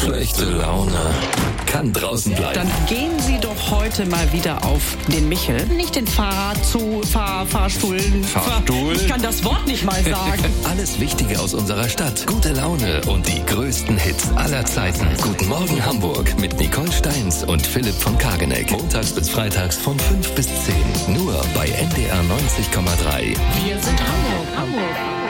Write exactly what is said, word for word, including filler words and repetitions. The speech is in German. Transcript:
Schlechte Laune kann draußen bleiben. Dann gehen Sie doch heute mal wieder auf den Michel. Nicht den Fahrzu, Fahr, Fahrstuhl. Fahrstuhl? Ich kann das Wort nicht mal sagen. Alles Wichtige aus unserer Stadt. Gute Laune und die größten Hits aller Zeiten. Guten Morgen Hamburg mit Nicole Steins und Philipp von Kageneck. Montags bis freitags von fünf bis zehn. Nur bei N D R neunzig Komma drei. Wir sind Hamburg. Hamburg.